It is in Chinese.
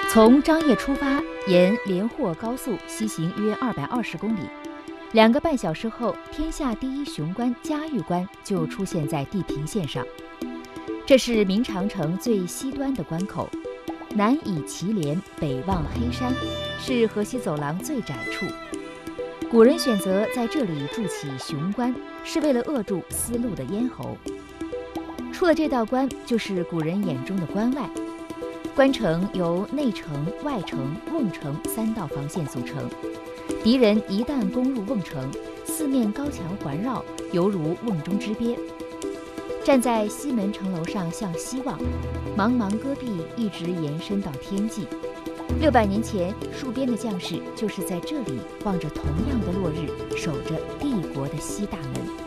从张掖出发，沿连霍高速西行约220公里，2个半小时后，天下第一雄关嘉峪关就出现在地平线上。这是明长城最西端的关口，南倚祁连，北望黑山，是河西走廊最窄处。古人选择在这里筑起雄关，是为了扼住丝路的咽喉。出了这道关，就是古人眼中的关外。关城由内城、外城、瓮城3道防线组成。敌人一旦攻入瓮城，四面高墙环绕，犹如瓮中之鳖。站在西门城楼上向西望，茫茫戈壁一直延伸到天际。600年前，戍边的将士就是在这里望着同样的落日，守着帝国的西大门。